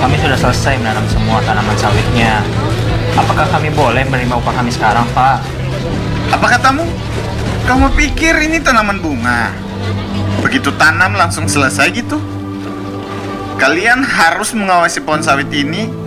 kami sudah selesai menanam semua tanaman sawitnya. Apakah kami boleh menerima upah kami sekarang, Pak? Apa katamu? Kamu pikir ini tanaman bunga? Begitu tanam langsung selesai gitu? Kalian harus mengawasi pohon sawit ini